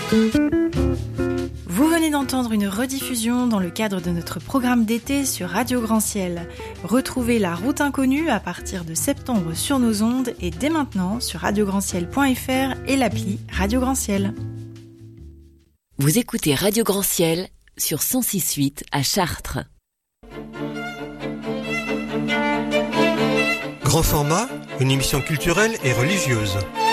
Vous venez d'entendre une rediffusion dans le cadre de notre programme d'été sur Radio Grand Ciel. Retrouvez La Route Inconnue à partir de septembre sur nos ondes et dès maintenant sur radiograndciel.fr et l'appli Radio Grand Ciel. Vous écoutez Radio Grand Ciel sur 106.8 à Chartres. Grand format, une émission culturelle et religieuse.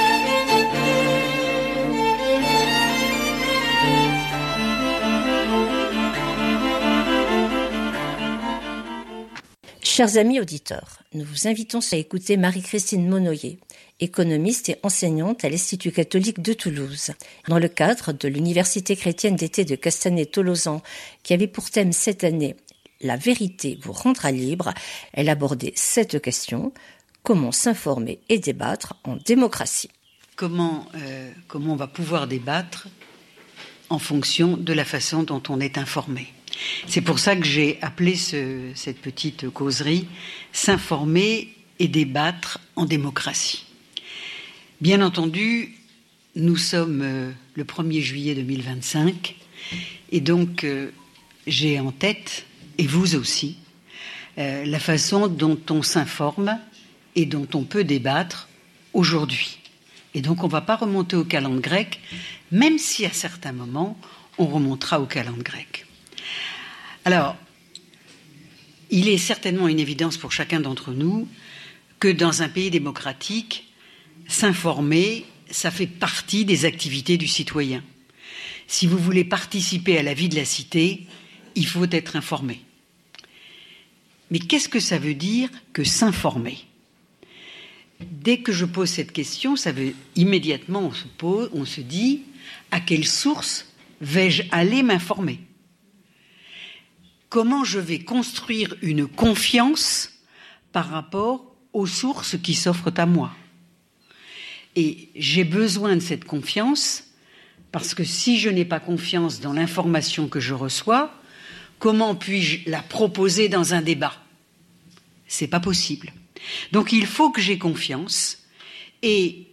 Chers amis auditeurs, nous vous invitons à écouter Marie-Christine Monnoyer, économiste et enseignante à l'Institut catholique de Toulouse. Dans le cadre de l'Université chrétienne d'été de Castanet-Tolosan, qui avait pour thème cette année « La vérité vous rendra libre », elle abordait cette question : comment s'informer et débattre en démocratie ? Comment on va pouvoir débattre en fonction de la façon dont on est informé ? C'est pour ça que j'ai appelé cette petite causerie « S'informer et débattre en démocratie ». Bien entendu, nous sommes le 1er juillet 2025 et donc j'ai en tête, et vous aussi, la façon dont on s'informe et dont on peut débattre aujourd'hui. Et donc on ne va pas remonter au calende grec, même si à certains moments on remontera au calende grec. Alors, il est certainement une évidence pour chacun d'entre nous que dans un pays démocratique, s'informer, ça fait partie des activités du citoyen. Si vous voulez participer à la vie de la cité, il faut être informé. Mais qu'est-ce que ça veut dire que s'informer ? Dès que je pose cette question, ça veut immédiatement on se dit à quelle source vais-je aller m'informer ? Comment je vais construire une confiance par rapport aux sources qui s'offrent à moi ? Et j'ai besoin de cette confiance parce que si je n'ai pas confiance dans l'information que je reçois, comment puis-je la proposer dans un débat ? C'est pas possible. Donc il faut que j'ai confiance et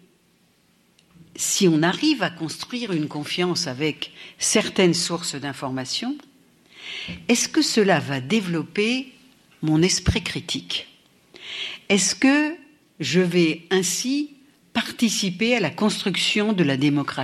si on arrive à construire une confiance avec certaines sources d'information, est-ce que cela va développer mon esprit critique ? Est-ce que je vais ainsi participer à la construction de la démocratie ?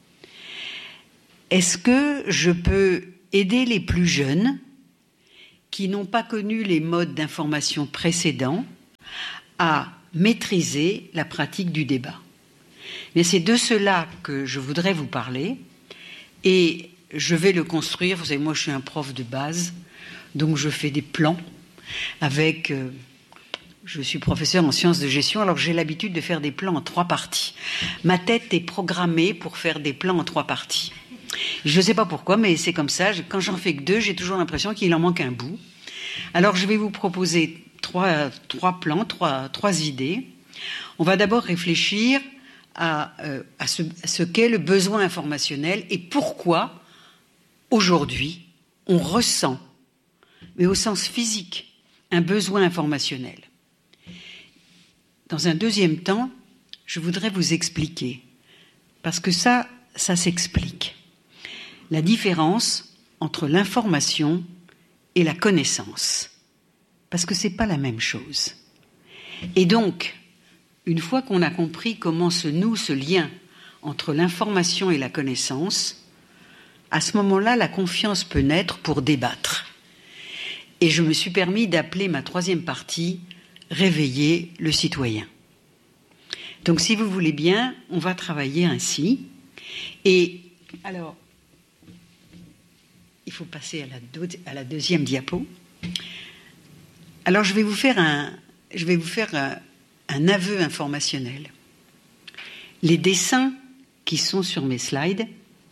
Est-ce que je peux aider les plus jeunes qui n'ont pas connu les modes d'information précédents à maîtriser la pratique du débat ? Mais c'est de cela que je voudrais vous parler et je vais le construire. Vous savez, moi je suis un prof de base, donc je fais des plans avec... je suis professeur en sciences de gestion, alors j'ai l'habitude de faire des plans en 3 parties. Ma tête est programmée pour faire des plans en 3 parties. Je ne sais pas pourquoi, mais c'est comme ça. Quand j'en fais que 2, j'ai toujours l'impression qu'il en manque un bout. Alors je vais vous proposer 3 plans, 3 idées. On va d'abord réfléchir à ce qu'est le besoin informationnel et pourquoi aujourd'hui, on ressent, mais au sens physique, un besoin informationnel. Dans un deuxième temps, je voudrais vous expliquer, parce que ça s'explique, la différence entre l'information et la connaissance, parce que ce n'est pas la même chose. Et donc, une fois qu'on a compris comment se noue ce lien entre l'information et la connaissance, à ce moment-là, la confiance peut naître pour débattre. Et je me suis permis d'appeler ma 3e partie « Réveiller le citoyen ». Donc, si vous voulez bien, on va travailler ainsi. Et alors, il faut passer à la 2e diapo. Alors, je vais vous faire un aveu informationnel. Les dessins qui sont sur mes slides,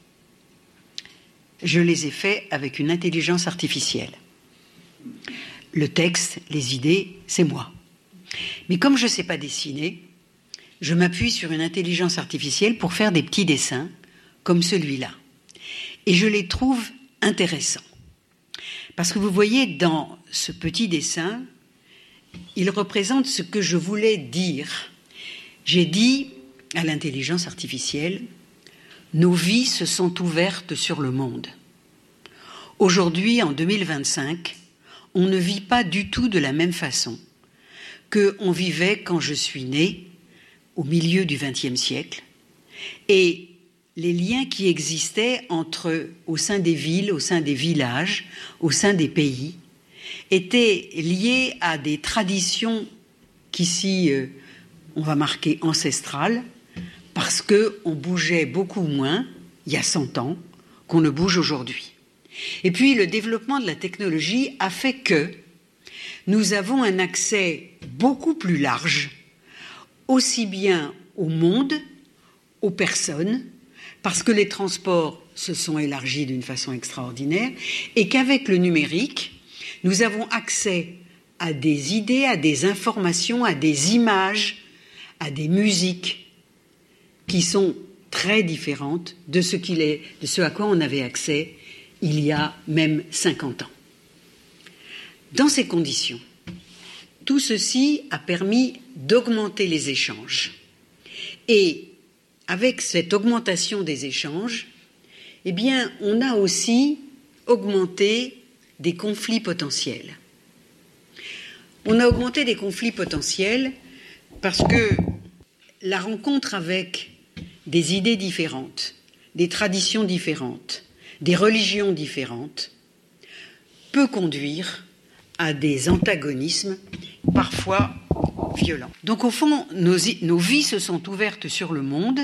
je les ai faits avec une intelligence artificielle. Le texte, les idées, c'est moi. Mais comme je ne sais pas dessiner, je m'appuie sur une intelligence artificielle pour faire des petits dessins comme celui-là. Et je les trouve intéressants. Parce que vous voyez, dans ce petit dessin, il représente ce que je voulais dire. J'ai dit à l'intelligence artificielle, nos vies se sont ouvertes sur le monde. Aujourd'hui, en 2025, on ne vit pas du tout de la même façon qu'on vivait quand je suis née, au milieu du XXe siècle, et les liens qui existaient au sein des villes, au sein des villages, au sein des pays, étaient liés à des traditions qu'ici, on va marquer ancestrales, parce qu'on bougeait beaucoup moins, il y a 100 ans, qu'on ne bouge aujourd'hui. Et puis, le développement de la technologie a fait que nous avons un accès beaucoup plus large, aussi bien au monde, aux personnes, parce que les transports se sont élargis d'une façon extraordinaire, et qu'avec le numérique, nous avons accès à des idées, à des informations, à des images, à des musiques qui sont très différentes de ce à quoi on avait accès il y a même 50 ans. Dans ces conditions, tout ceci a permis d'augmenter les échanges. Et avec cette augmentation des échanges, eh bien, on a aussi augmenté des conflits potentiels. On a augmenté des conflits potentiels parce que la rencontre avec des idées différentes, des traditions différentes, des religions différentes, peut conduire à des antagonismes parfois violents. Donc au fond, nos vies se sont ouvertes sur le monde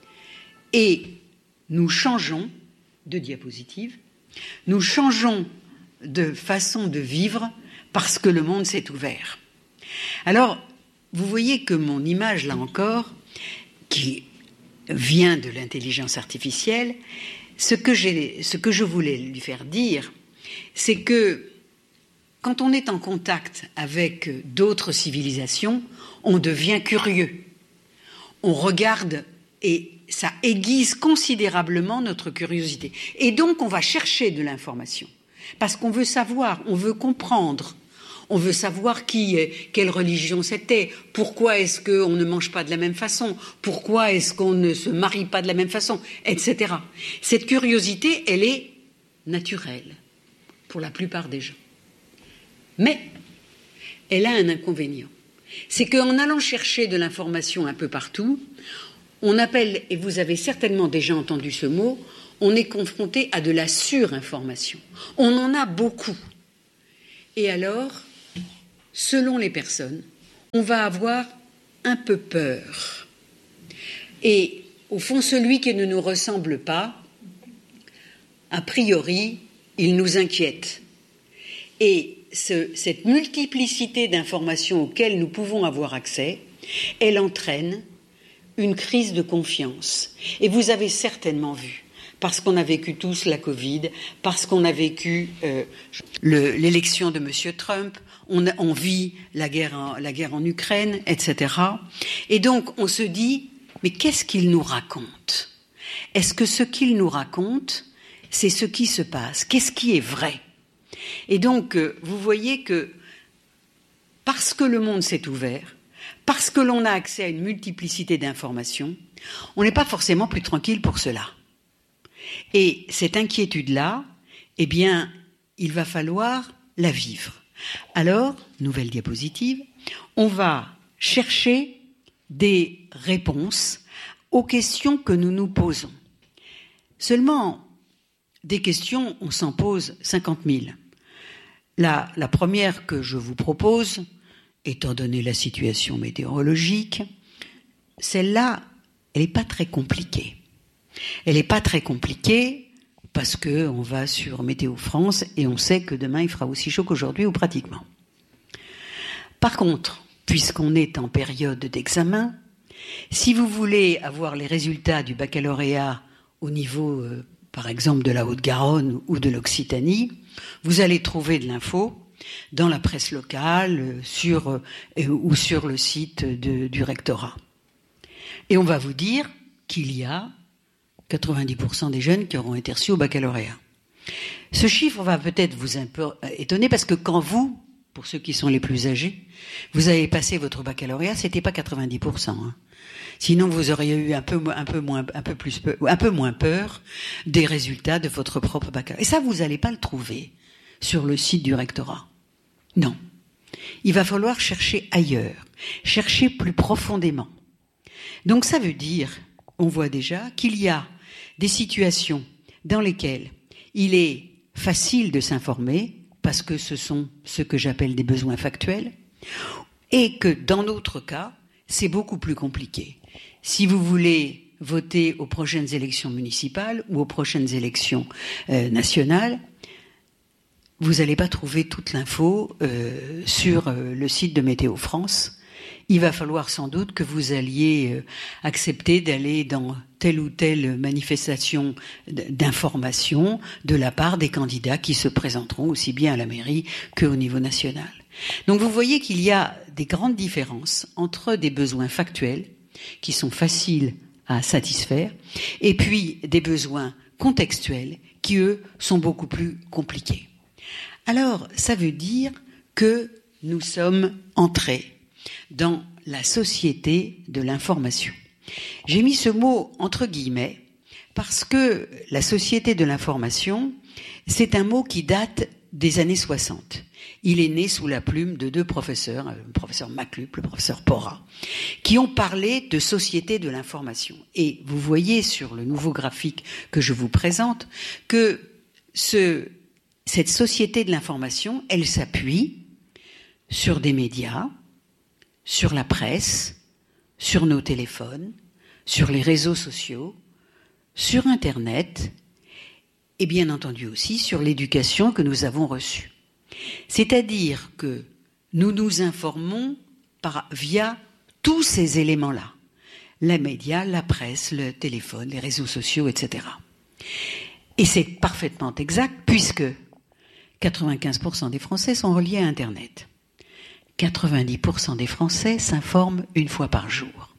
et nous changeons de diapositive, nous changeons de façon de vivre parce que le monde s'est ouvert. Alors, vous voyez que mon image, là encore, qui vient de l'intelligence artificielle, ce que je voulais lui faire dire, c'est que quand on est en contact avec d'autres civilisations, on devient curieux. On regarde et ça aiguise considérablement notre curiosité. Et donc, on va chercher de l'information. Parce qu'on veut savoir, on veut comprendre. On veut savoir quelle religion c'était, pourquoi est-ce qu'on ne mange pas de la même façon, pourquoi est-ce qu'on ne se marie pas de la même façon, etc. Cette curiosité, elle est naturelle pour la plupart des gens. Mais elle a un inconvénient. C'est qu'en allant chercher de l'information un peu partout, on appelle, et vous avez certainement déjà entendu ce mot, on est confronté à de la surinformation. On en a beaucoup. Et alors, selon les personnes, on va avoir un peu peur. Et au fond, celui qui ne nous ressemble pas, a priori, il nous inquiète. Et cette multiplicité d'informations auxquelles nous pouvons avoir accès, elle entraîne une crise de confiance. Et vous avez certainement vu, parce qu'on a vécu tous la Covid, parce qu'on a vécu l'élection de M. Trump, on vit la guerre en Ukraine, etc. Et donc, on se dit, mais qu'est-ce qu'il nous raconte ? Est-ce que ce qu'il nous raconte, c'est ce qui se passe ? Qu'est-ce qui est vrai ? Et donc, vous voyez que parce que le monde s'est ouvert, parce que l'on a accès à une multiplicité d'informations, on n'est pas forcément plus tranquille pour cela. Et cette inquiétude-là, eh bien, il va falloir la vivre. Alors, nouvelle diapositive, on va chercher des réponses aux questions que nous nous posons. Seulement, des questions, on s'en pose 50 000. La première que je vous propose, étant donné la situation météorologique, celle-là, elle n'est pas très compliquée. Elle n'est pas très compliquée parce qu'on va sur Météo France et on sait que demain il fera aussi chaud qu'aujourd'hui ou pratiquement. Par contre, puisqu'on est en période d'examen, si vous voulez avoir les résultats du baccalauréat au niveau, par exemple, de la Haute-Garonne ou de l'Occitanie, vous allez trouver de l'info dans la presse locale ou sur le site du rectorat. Et on va vous dire qu'il y a 90% des jeunes qui auront été reçus au baccalauréat. Ce chiffre va peut-être vous un peu étonner parce que quand vous pour ceux qui sont les plus âgés, vous avez passé votre baccalauréat, c'était pas 90%. Hein. Sinon, vous auriez eu un peu moins peur des résultats de votre propre baccalauréat. Et ça, vous n'allez pas le trouver sur le site du rectorat. Non. Il va falloir chercher ailleurs, chercher plus profondément. Donc ça veut dire, on voit déjà, qu'il y a des situations dans lesquelles il est facile de s'informer, parce que ce sont ce que j'appelle des besoins factuels, et que dans d'autres cas, c'est beaucoup plus compliqué. Si vous voulez voter aux prochaines élections municipales ou aux prochaines élections nationales, vous n'allez pas trouver toute l'info sur le site de Météo France. Il va falloir sans doute que vous alliez accepter d'aller dans telle ou telle manifestation d'information de la part des candidats qui se présenteront aussi bien à la mairie qu'au niveau national. Donc vous voyez qu'il y a des grandes différences entre des besoins factuels qui sont faciles à satisfaire et puis des besoins contextuels qui, eux, sont beaucoup plus compliqués. Alors, ça veut dire que nous sommes entrés dans la société de l'information. J'ai mis ce mot entre guillemets parce que la société de l'information, c'est un mot qui date des années 60. Il est né sous la plume de deux professeurs, le professeur Maclup, le professeur Porra, qui ont parlé de société de l'information. Et vous voyez sur le nouveau graphique que je vous présente que cette société de l'information, elle s'appuie sur des médias, sur la presse, sur nos téléphones, sur les réseaux sociaux, sur Internet et bien entendu aussi sur l'éducation que nous avons reçue. C'est-à-dire que nous nous informons via tous ces éléments-là. Les médias, la presse, le téléphone, les réseaux sociaux, etc. Et c'est parfaitement exact puisque 95% des Français sont reliés à Internet. 90% des Français s'informent une fois par jour.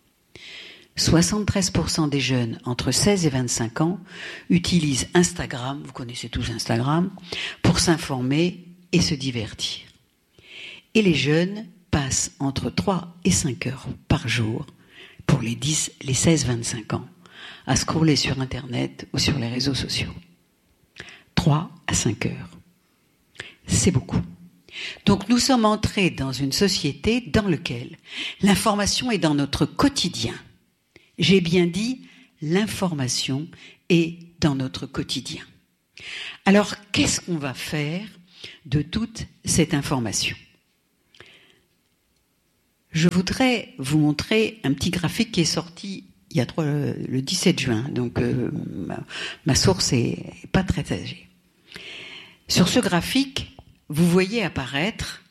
73% des jeunes entre 16 et 25 ans utilisent Instagram, vous connaissez tous Instagram, pour s'informer et se divertir. Et les jeunes passent entre 3 et 5 heures par jour pour les 16-25 ans à scroller sur Internet ou sur les réseaux sociaux. 3 à 5 heures. C'est beaucoup. Donc nous sommes entrés dans une société dans laquelle l'information est dans notre quotidien. J'ai bien dit, l'information est dans notre quotidien. Alors, qu'est-ce qu'on va faire de toute cette information ? Je voudrais vous montrer un petit graphique qui est sorti le 17 juin, donc ma source est pas très âgée. Sur ce graphique, vous voyez apparaître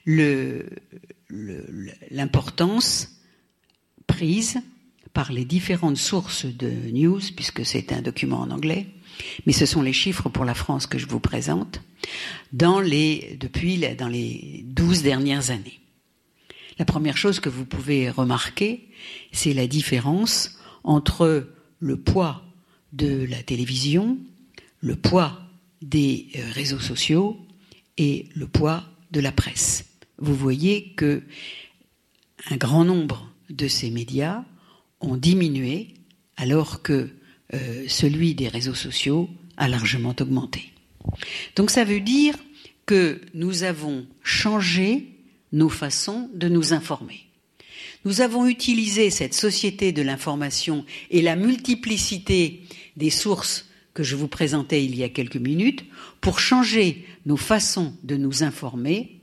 l'importance prise par les différentes sources de news, puisque c'est un document en anglais, mais ce sont les chiffres pour la France que je vous présente, dans les 12 dernières années. La première chose que vous pouvez remarquer, c'est la différence entre le poids de la télévision, le poids des réseaux sociaux et le poids de la presse. Vous voyez que un grand nombre de ces médias ont diminué alors que celui des réseaux sociaux a largement augmenté. Donc ça veut dire que nous avons changé nos façons de nous informer. Nous avons utilisé cette société de l'information et la multiplicité des sources que je vous présentais il y a quelques minutes pour changer nos façons de nous informer,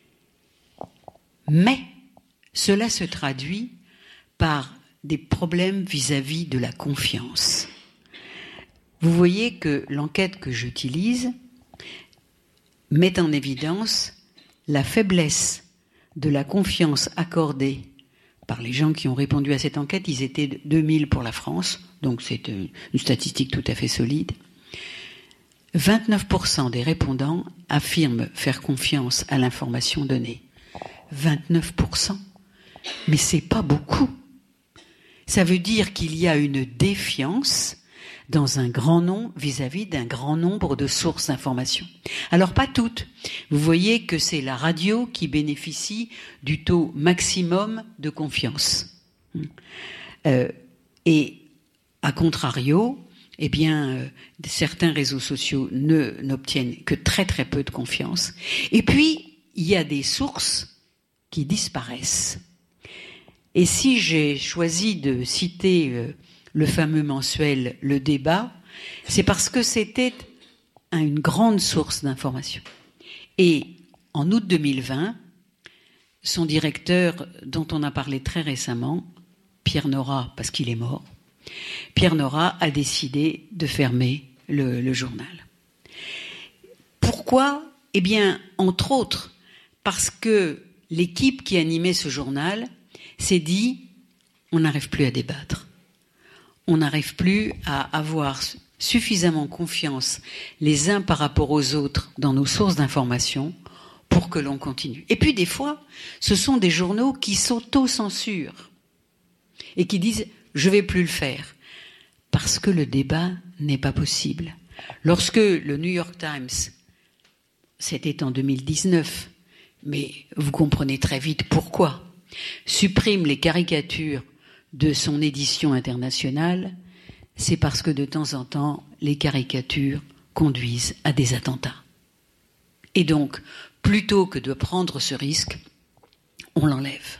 mais cela se traduit par des problèmes vis-à-vis de la confiance. Vous voyez que l'enquête que j'utilise met en évidence la faiblesse de la confiance accordée par les gens qui ont répondu à cette enquête. Ils étaient 2000 pour la France, donc c'est une statistique tout à fait solide. 29% des répondants affirment faire confiance à l'information donnée. 29%. Mais c'est pas beaucoup. Ça veut dire qu'il y a une défiance dans un grand nombre, vis-à-vis d'un grand nombre de sources d'information. Alors pas toutes. Vous voyez que c'est la radio qui bénéficie du taux maximum de confiance. Et à contrario, eh bien, certains réseaux sociaux n'obtiennent que très très peu de confiance. Et puis, il y a des sources qui disparaissent. Et si j'ai choisi de citer le fameux mensuel Le Débat, c'est parce que c'était une grande source d'information. Et en août 2020, son directeur, dont on a parlé très récemment, Pierre Nora, parce qu'il est mort, Pierre Nora a décidé de fermer le journal. Pourquoi ? Eh bien, entre autres, parce que l'équipe qui animait ce journal s'est dit, on n'arrive plus à débattre. On n'arrive plus à avoir suffisamment confiance les uns par rapport aux autres dans nos sources d'information pour que l'on continue. Et puis des fois, ce sont des journaux qui s'auto-censurent et qui disent « je ne vais plus le faire » parce que le débat n'est pas possible. Lorsque le New York Times, c'était en 2019, mais vous comprenez très vite pourquoi, supprime les caricatures de son édition internationale, c'est parce que de temps en temps, les caricatures conduisent à des attentats. Et donc, plutôt que de prendre ce risque, on l'enlève.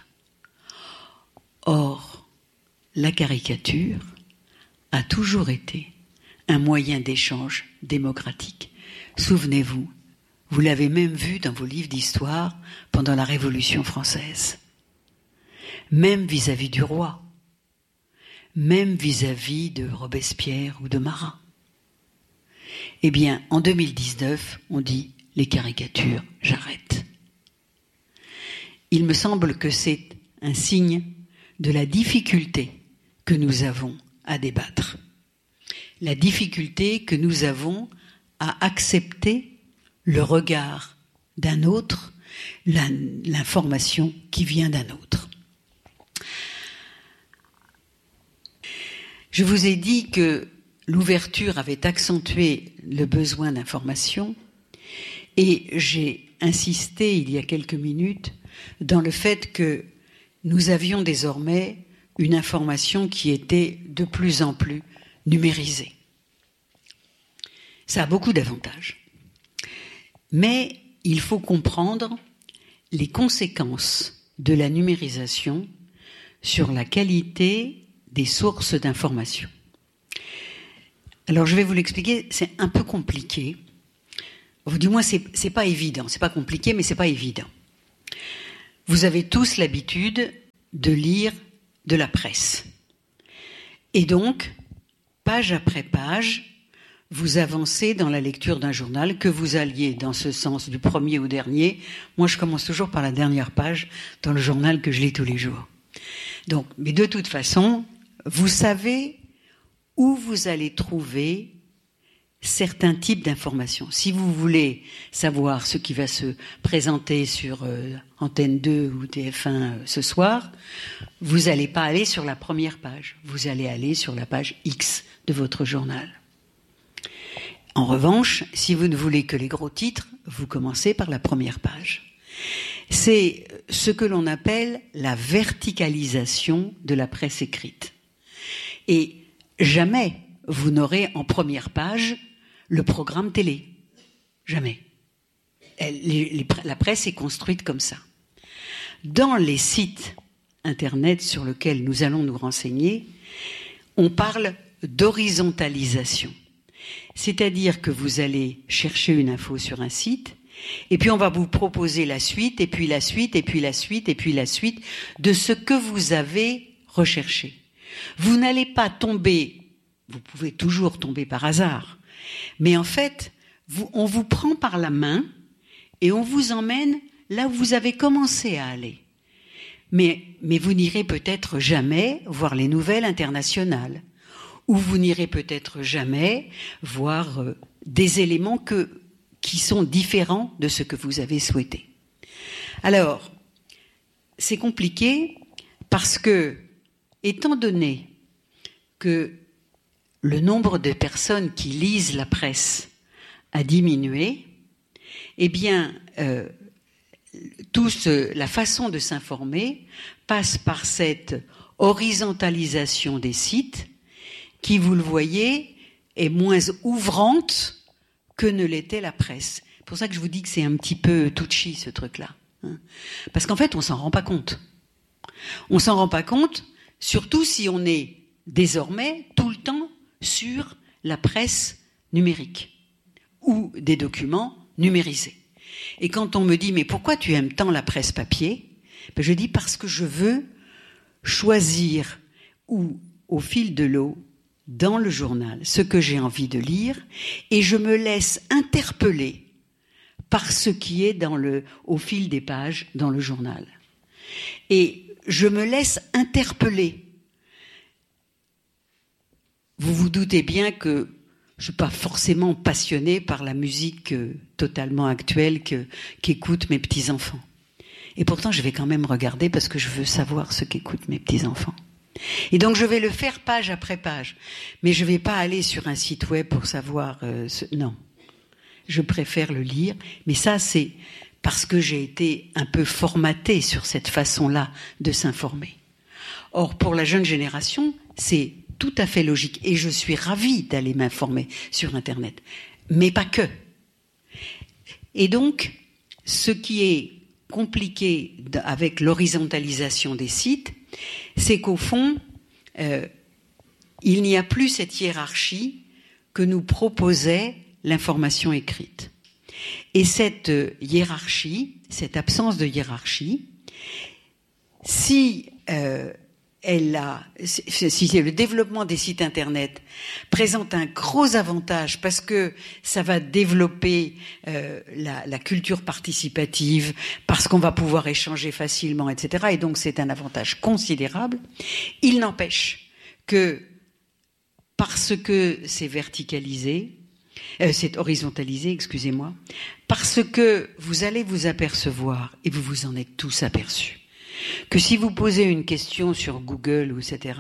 Or, la caricature a toujours été un moyen d'échange démocratique. Souvenez-vous, vous l'avez même vu dans vos livres d'histoire pendant la Révolution française. Même vis-à-vis du roi, même vis-à-vis de Robespierre ou de Marat. Eh bien, en 2019, on dit « les caricatures, j'arrête ». Il me semble que c'est un signe de la difficulté que nous avons à débattre. La difficulté que nous avons à accepter le regard d'un autre, l'information qui vient d'un autre. Je vous ai dit que l'ouverture avait accentué le besoin d'information et j'ai insisté il y a quelques minutes dans le fait que nous avions désormais une information qui était de plus en plus numérisée. Ça a beaucoup d'avantages. Mais il faut comprendre les conséquences de la numérisation sur la qualité des sources d'information. Alors je vais vous l'expliquer, c'est un peu compliqué. Ou du moins, c'est pas évident. C'est pas compliqué, mais c'est pas évident. Vous avez tous l'habitude de lire de la presse. Et donc, page après page, vous avancez dans la lecture d'un journal, que vous alliez dans ce sens du premier au dernier. Moi, je commence toujours par la dernière page dans le journal que je lis tous les jours. Donc, mais de toute façon, vous savez où vous allez trouver certains types d'informations. Si vous voulez savoir ce qui va se présenter sur Antenne 2 ou TF1 ce soir, vous n'allez pas aller sur la première page. Vous allez aller sur la page X de votre journal. En revanche, si vous ne voulez que les gros titres, vous commencez par la première page. C'est ce que l'on appelle la verticalisation de la presse écrite. Et jamais vous n'aurez en première page le programme télé. Jamais. La presse est construite comme ça. Dans les sites Internet sur lesquels nous allons nous renseigner, on parle d'horizontalisation. C'est-à-dire que vous allez chercher une info sur un site, et puis on va vous proposer la suite, et puis la suite, et puis la suite, et puis la suite de ce que vous avez recherché. Vous n'allez pas tomber, vous pouvez toujours tomber par hasard, mais en fait, on vous prend par la main et on vous emmène là où vous avez commencé à aller. Mais vous n'irez peut-être jamais voir les nouvelles internationales, ou vous n'irez peut-être jamais voir des éléments qui sont différents de ce que vous avez souhaité. Alors, c'est compliqué parce que, étant donné que le nombre de personnes qui lisent la presse a diminué, eh bien, la façon de s'informer passe par cette horizontalisation des sites qui, vous le voyez, est moins ouvrante que ne l'était la presse. C'est pour ça que je vous dis que c'est un petit peu touchy, ce truc-là. Parce qu'en fait, on s'en rend pas compte. On s'en rend pas compte, surtout si on est désormais tout le temps sur la presse numérique ou des documents numérisés. Et quand on me dit « mais pourquoi tu aimes tant la presse papier ?» je dis « parce que je veux choisir au fil de l'eau, dans le journal, ce que j'ai envie de lire, et je me laisse interpeller par ce qui est au fil des pages dans le journal. Et je me laisse interpeller. Vous vous doutez bien que je ne suis pas forcément passionnée par la musique totalement actuelle qu'écoutent mes petits-enfants. Et pourtant, je vais quand même regarder parce que je veux savoir ce qu'écoutent mes petits-enfants. Et donc, je vais le faire page après page. Mais je ne vais pas aller sur un site web pour savoir... non. Je préfère le lire. Mais ça, c'est parce que j'ai été un peu formatée sur cette façon-là de s'informer. Or, pour la jeune génération, c'est tout à fait logique. Et je suis ravie d'aller m'informer sur Internet. Mais pas que. Et donc, ce qui est compliqué avec l'horizontalisation des sites, c'est qu'au fond, il n'y a plus cette hiérarchie que nous proposait l'information écrite. Et cette hiérarchie, cette absence de hiérarchie, si le développement des sites Internet présente un gros avantage parce que ça va développer la culture participative, parce qu'on va pouvoir échanger facilement, etc. Et donc c'est un avantage considérable. Il n'empêche que parce que c'est verticalisé, c'est horizontalisé, excusez-moi, parce que vous allez vous apercevoir, et vous vous en êtes tous aperçus, que si vous posez une question sur Google, etc.,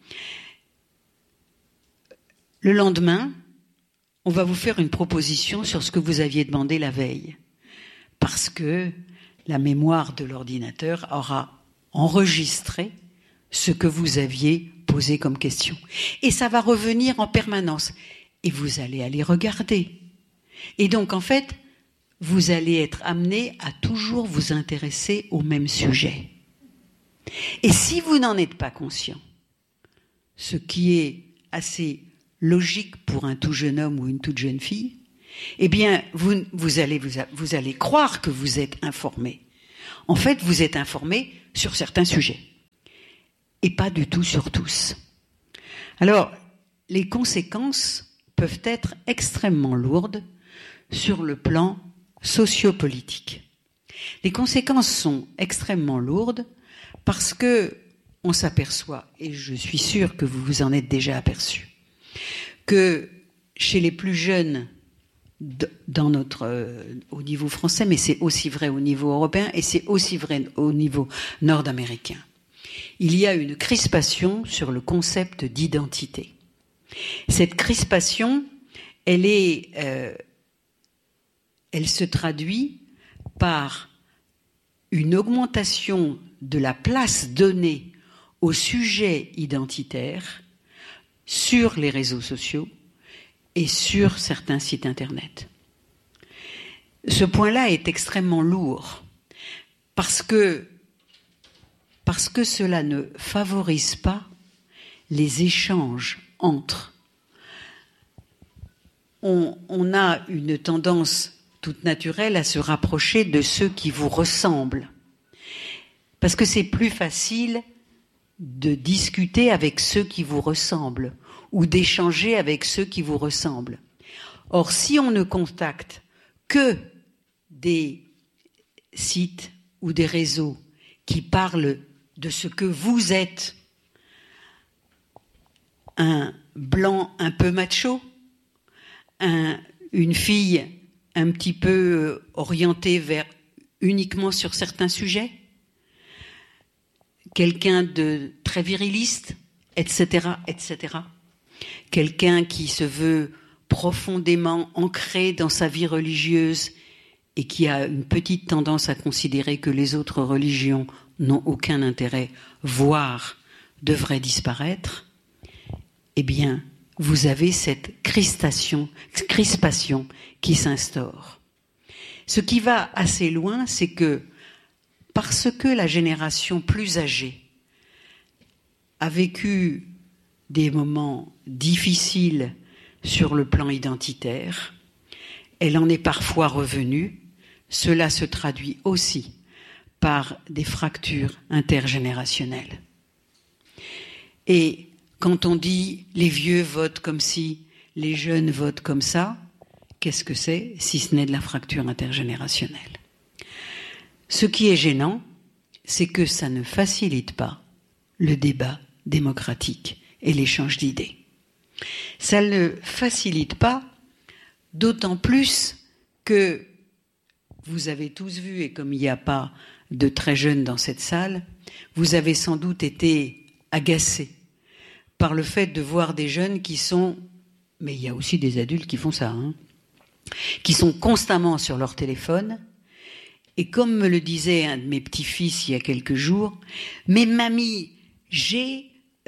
le lendemain, on va vous faire une proposition sur ce que vous aviez demandé la veille. Parce que la mémoire de l'ordinateur aura enregistré ce que vous aviez posé comme question. Et ça va revenir en permanence. Et vous allez aller regarder. Et donc, en fait, vous allez être amené à toujours vous intéresser au même sujet. Et si vous n'en êtes pas conscient, ce qui est assez logique pour un tout jeune homme ou une toute jeune fille, eh bien, vous allez croire que vous êtes informé. En fait, vous êtes informé sur certains sujets, et pas du tout sur tous. Alors, les conséquences peuvent être extrêmement lourdes sur le plan sociopolitique. Les conséquences sont extrêmement lourdes parce que on s'aperçoit, et je suis sûre que vous vous en êtes déjà aperçu, que chez les plus jeunes au niveau français, mais c'est aussi vrai au niveau européen et c'est aussi vrai au niveau nord-américain, il y a une crispation sur le concept d'identité. Cette crispation, elle se traduit par une augmentation de la place donnée au sujet identitaire sur les réseaux sociaux et sur certains sites Internet. Ce point-là est extrêmement lourd parce que cela ne favorise pas les échanges entre. On a une tendance toute naturelle à se rapprocher de ceux qui vous ressemblent. Parce que c'est plus facile de discuter avec ceux qui vous ressemblent ou d'échanger avec ceux qui vous ressemblent. Or, si on ne contacte que des sites ou des réseaux qui parlent de ce que vous êtes, un blanc un peu macho, une fille un petit peu orientée uniquement sur certains sujets, quelqu'un de très viriliste, etc., etc., quelqu'un qui se veut profondément ancré dans sa vie religieuse et qui a une petite tendance à considérer que les autres religions n'ont aucun intérêt, voire devraient disparaître, eh bien, vous avez cette crispation qui s'instaure. Ce qui va assez loin, c'est que parce que la génération plus âgée a vécu des moments difficiles sur le plan identitaire, elle en est parfois revenue. Cela se traduit aussi par des fractures intergénérationnelles. Et quand on dit les vieux votent comme ci, les jeunes votent comme ça, qu'est-ce que c'est si ce n'est de la fracture intergénérationnelle ? Ce qui est gênant, c'est que ça ne facilite pas le débat démocratique et l'échange d'idées. Ça ne le facilite pas, d'autant plus que vous avez tous vu, et comme il n'y a pas de très jeunes dans cette salle, vous avez sans doute été agacés par le fait de voir des jeunes qui sont, mais il y a aussi des adultes qui font ça, qui sont constamment sur leur téléphone, et comme me le disait un de mes petits-fils il y a quelques jours, « Mais mamie, j'ai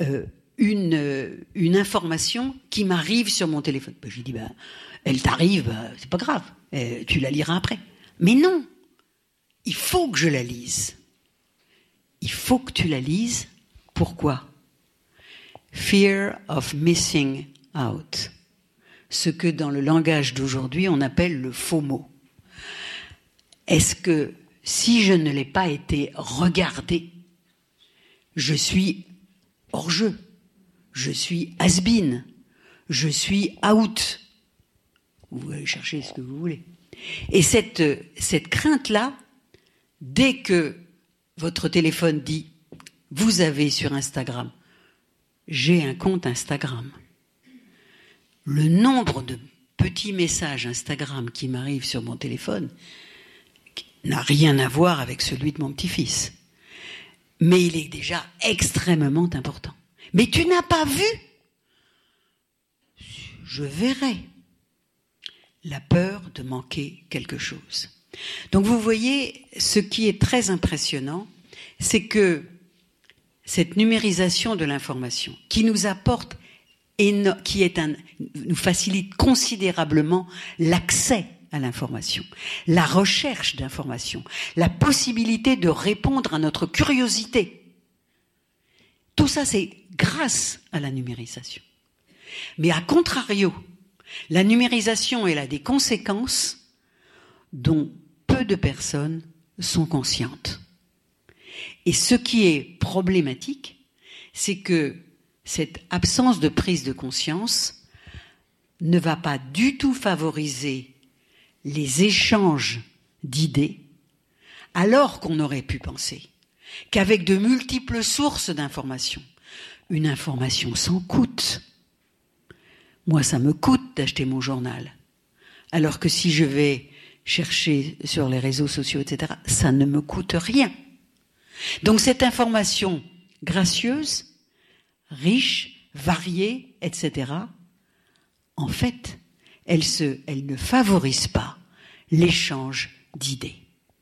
une information qui m'arrive sur mon téléphone. » Je lui dis, elle t'arrive, c'est pas grave, tu la liras après. Mais non, il faut que je la lise. Il faut que tu la lises. Pourquoi ? Fear of missing out. Ce que dans le langage d'aujourd'hui on appelle le FOMO. Est-ce que si je ne l'ai pas été regardé, je suis hors jeu, je suis has-been, je suis out. Vous allez chercher ce que vous voulez. Et cette crainte-là, dès que votre téléphone dit « Vous avez sur Instagram », j'ai un compte Instagram. Le nombre de petits messages Instagram qui m'arrivent sur mon téléphone n'a rien à voir avec celui de mon petit-fils. Mais il est déjà extrêmement important. Mais tu n'as pas vu ? Je verrai. La peur de manquer quelque chose. Donc vous voyez, ce qui est très impressionnant, c'est que cette numérisation de l'information, qui nous apporte, nous facilite considérablement l'accès à l'information, la recherche d'information, la possibilité de répondre à notre curiosité. Tout ça, c'est grâce à la numérisation. Mais à contrario, la numérisation, elle a des conséquences dont peu de personnes sont conscientes. Et ce qui est problématique, c'est que cette absence de prise de conscience ne va pas du tout favoriser les échanges d'idées, alors qu'on aurait pu penser qu'avec de multiples sources d'informations, une information sans coût. Moi, ça me coûte d'acheter mon journal, alors que si je vais chercher sur les réseaux sociaux, etc., ça ne me coûte rien. Donc cette information gracieuse, riche, variée, etc., en fait, elle ne favorise pas l'échange d'idées.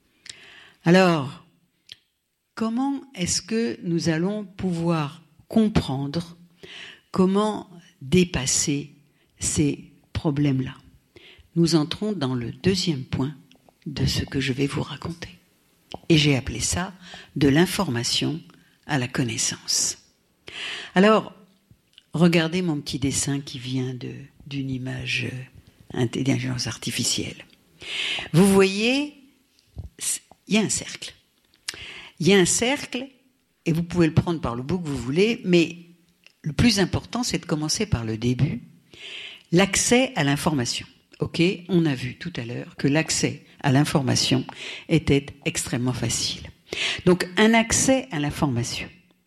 Alors, comment est-ce que nous allons pouvoir comprendre comment dépasser ces problèmes-là ? Nous entrons dans le deuxième point de ce que je vais vous raconter. Et j'ai appelé ça de l'information à la connaissance. Alors, regardez mon petit dessin qui vient d'une image d'intelligence artificielle. Vous voyez, il y a un cercle. Il y a un cercle, et vous pouvez le prendre par le bout que vous voulez, mais le plus important, c'est de commencer par le début. L'accès à l'information. Ok, on a vu tout à l'heure que l'accès à l'information était extrêmement facile. Donc, un accès à l'information.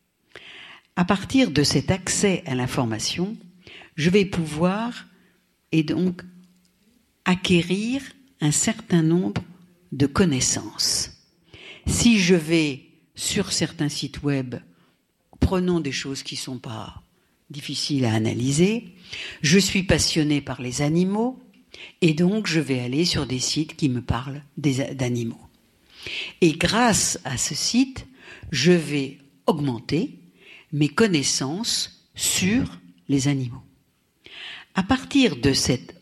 À partir de cet accès à l'information, je vais pouvoir, et donc, acquérir un certain nombre de connaissances. Si je vais sur certains sites web, prenons des choses qui ne sont pas difficile à analyser. Je suis passionné par les animaux et donc je vais aller sur des sites qui me parlent d'animaux. Et grâce à ce site, je vais augmenter mes connaissances sur les animaux. À partir de cet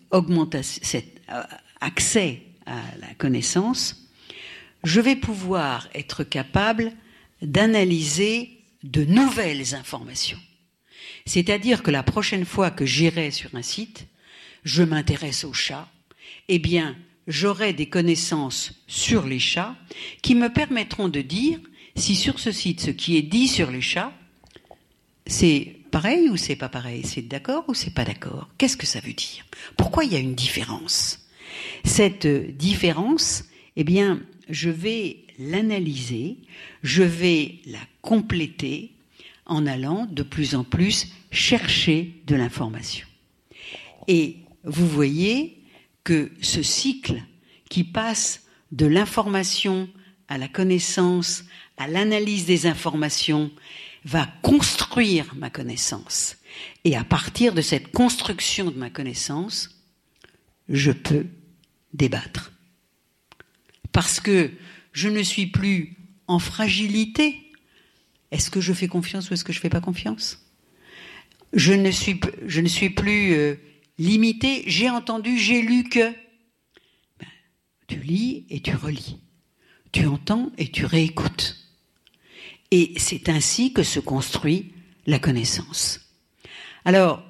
accès à la connaissance, je vais pouvoir être capable d'analyser de nouvelles informations. C'est-à-dire que la prochaine fois que j'irai sur un site, je m'intéresse aux chats, eh bien, j'aurai des connaissances sur les chats qui me permettront de dire si sur ce site, ce qui est dit sur les chats, c'est pareil ou c'est pas pareil, c'est d'accord ou c'est pas d'accord. Qu'est-ce que ça veut dire? Pourquoi il y a une différence? Cette différence, eh bien, je vais l'analyser, je vais la compléter en allant de plus en plus chercher de l'information. Et vous voyez que ce cycle qui passe de l'information à la connaissance, à l'analyse des informations, va construire ma connaissance. Et à partir de cette construction de ma connaissance, je peux débattre. Parce que je ne suis plus en fragilité. Est-ce que je fais confiance ou est-ce que je ne fais pas confiance? Je ne suis plus limité. J'ai entendu, j'ai lu que. Tu lis et tu relis. Tu entends et tu réécoutes. Et c'est ainsi que se construit la connaissance. Alors,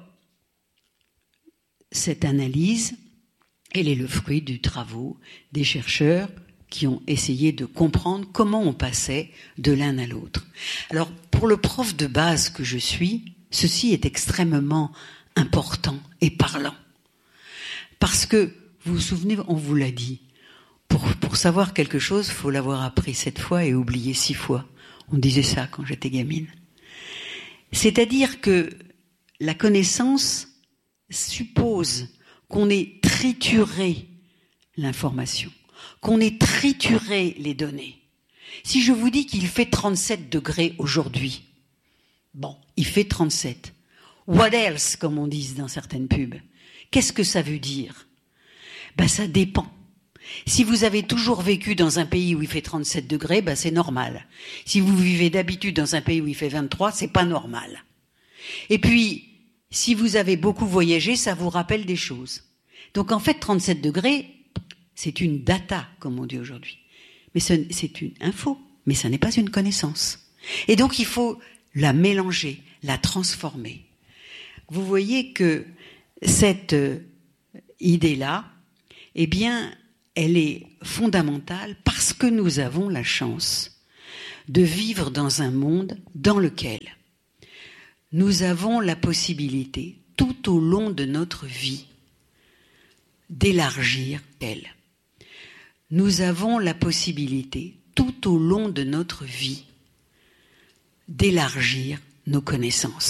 cette analyse, elle est le fruit du travail des chercheurs qui ont essayé de comprendre comment on passait de l'un à l'autre. Alors, pour le prof de base que je suis, ceci est extrêmement important et parlant. Parce que, vous vous souvenez, on vous l'a dit, pour savoir quelque chose, il faut l'avoir appris 7 fois et oublier 6 fois. On disait ça quand j'étais gamine. C'est-à-dire que la connaissance suppose qu'on ait trituré l'information, qu'on ait trituré les données. Si je vous dis qu'il fait 37 degrés aujourd'hui, bon, il fait 37. What else, comme on dit dans certaines pubs? Qu'est-ce que ça veut dire? Ben, ça dépend. Si vous avez toujours vécu dans un pays où il fait 37 degrés, ben c'est normal. Si vous vivez d'habitude dans un pays où il fait 23, c'est pas normal. Et puis, si vous avez beaucoup voyagé, ça vous rappelle des choses. Donc en fait, 37 degrés, c'est une data, comme on dit aujourd'hui. Mais c'est une info, mais ça n'est pas une connaissance. Et donc il faut la mélanger, la transformer. Vous voyez que cette idée-là, eh bien, elle est fondamentale parce que nous avons la chance de vivre dans un monde dans lequel nous avons la possibilité, tout au long de notre vie, d'élargir elle. Nous avons la possibilité, tout au long de notre vie, d'élargir nos connaissances.